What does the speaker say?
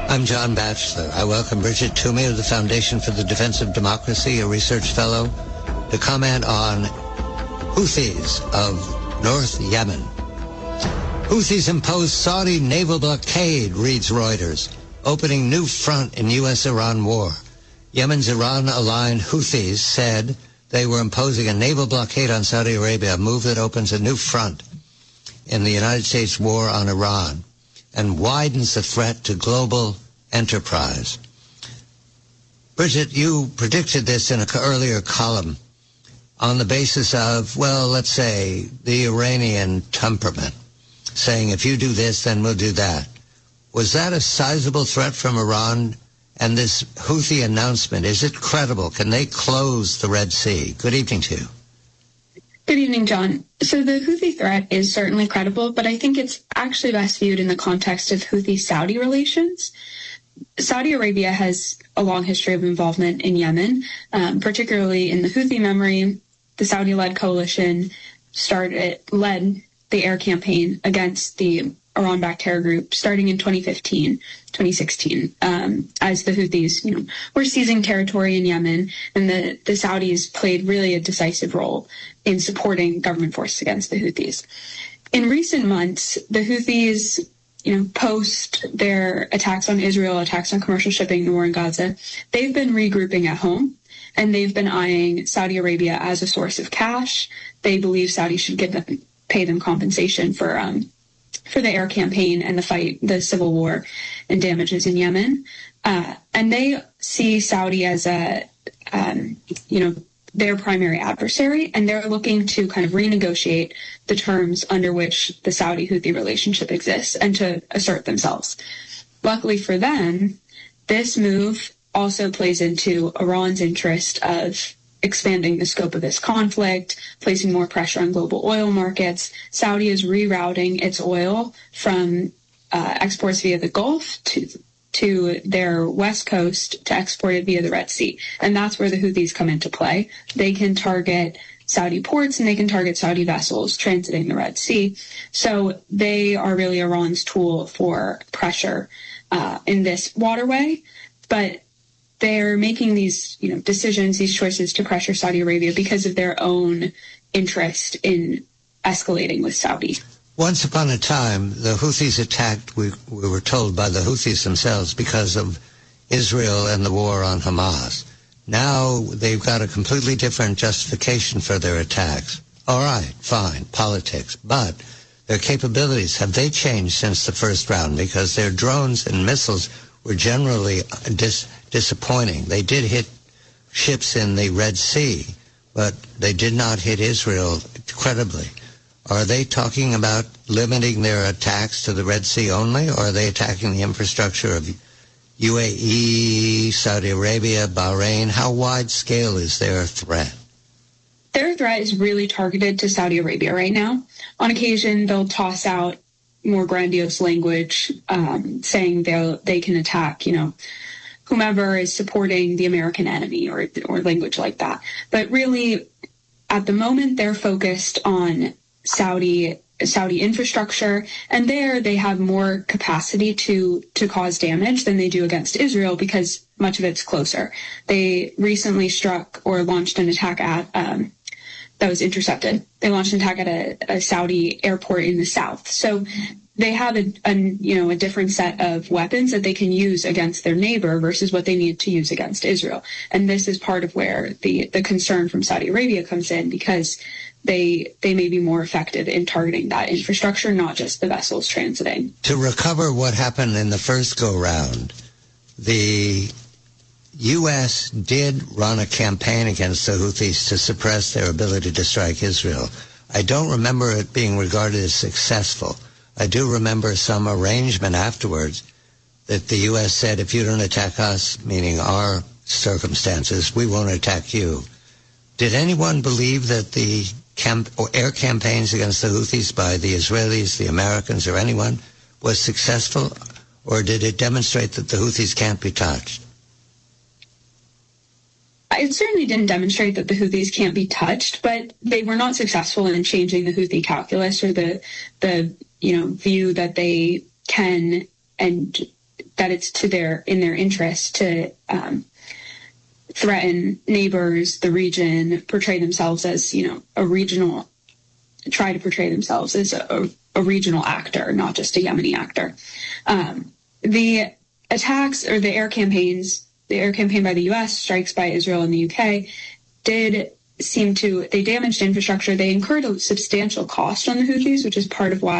I'm John Batchelor. I welcome Bridget Toomey of the Foundation for the Defense of Democracy, a research fellow, to comment on Houthis of North Yemen. Houthis impose Saudi naval blockade, reads Reuters, opening new front in U.S.-Iran war. Yemen's Iran-aligned Houthis said they were imposing a naval blockade on Saudi Arabia, a move that opens a new front in the United States war on Iran and widens the threat to global enterprise. Bridget, you predicted this in an earlier column on the basis of, well, let's say, the Iranian temperament, saying if you do this, then we'll do that. Was that a sizable threat from Iran? And this Houthi announcement, is it credible? Can they close the Red Sea? Good evening to you. Good evening, John. So the Houthi threat is certainly credible, but I think it's actually best viewed in the context of Houthi-Saudi relations. Saudi Arabia has a long history of involvement in Yemen, particularly in the Houthi memory. The Saudi-led coalition led the air campaign against the Iran-backed terror group starting in 2016, as the Houthis, were seizing territory in Yemen, and the Saudis played really a decisive role in supporting government forces against the Houthis. In recent months, the Houthis, post their attacks on Israel, attacks on commercial shipping in the war in Gaza, they've been regrouping at home, and they've been eyeing Saudi Arabia as a source of cash. They believe Saudi should pay them compensation for the air campaign and the civil war and damages in Yemen. And they see Saudi as their primary adversary, and they're looking to kind of renegotiate the terms under which the Saudi-Houthi relationship exists and to assert themselves. Luckily for them, this move also plays into Iran's interest of expanding the scope of this conflict, placing more pressure on global oil markets. Saudi is rerouting its oil from exports via the Gulf to their west coast to export it via the Red Sea. And that's where the Houthis come into play. They can target Saudi ports and they can target Saudi vessels transiting the Red Sea. So they are really Iran's tool for pressure in this waterway. But they're making these, decisions, these choices to pressure Saudi Arabia because of their own interest in escalating with Saudi. Once upon a time, the Houthis attacked, we were told by the Houthis themselves, because of Israel and the war on Hamas. Now they've got a completely different justification for their attacks. All right, fine, politics. But their capabilities, have they changed since the first round? Because their drones and missiles were generally disappointing. They did hit ships in the Red Sea, but they did not hit Israel credibly. Are they talking about limiting their attacks to the Red Sea only, or are they attacking the infrastructure of UAE, Saudi Arabia, Bahrain? How wide scale is their threat? Their threat is really targeted to Saudi Arabia right now. On occasion, they'll toss out more grandiose language, saying they can attack, whomever is supporting the American enemy or language like that. But really, at the moment, they're focused on Saudi infrastructure, and there they have more capacity to cause damage than they do against Israel because much of it's closer. They recently struck or launched an attack at that was intercepted. They launched an attack at a Saudi airport in the south. So they have a different set of weapons that they can use against their neighbor versus what they need to use against Israel. And this is part of where the concern from Saudi Arabia comes in, because they may be more effective in targeting that infrastructure, not just the vessels transiting. To recover what happened in the first go-round, the U.S. did run a campaign against the Houthis to suppress their ability to strike Israel. I don't remember it being regarded as successful. I do remember some arrangement afterwards that the U.S. said, if you don't attack us, meaning our circumstances, we won't attack you. Did anyone believe that the air campaigns against the Houthis by the Israelis, the Americans, or anyone was successful, or did it demonstrate that the Houthis can't be touched? It certainly didn't demonstrate that the Houthis can't be touched, but they were not successful in changing the Houthi calculus or the view that they can and that it's in their interest to threaten neighbors, the region, portray themselves as, try to portray themselves as a regional actor, not just a Yemeni actor. The attacks or the air campaign by the U.S., strikes by Israel and the UK, they damaged infrastructure. They incurred a substantial cost on the Houthis, which is part of why